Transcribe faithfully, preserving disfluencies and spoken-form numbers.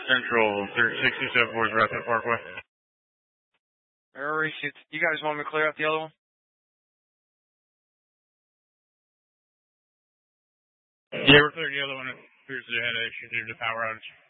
Central, sixty-seven Fourth Rathbun Parkway. Mary, you guys want me to clear out the other one? Yeah, we're clearing the other one. It appears they had an issue due to power outage.